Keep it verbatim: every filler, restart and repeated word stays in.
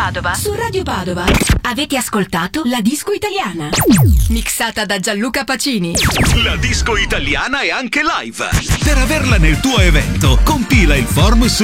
Padova. Su Radio Padova avete ascoltato La Disco Italiana, mixata da Gianluca Pacini. La Disco Italiana è anche live. Per averla nel tuo evento, compila il form su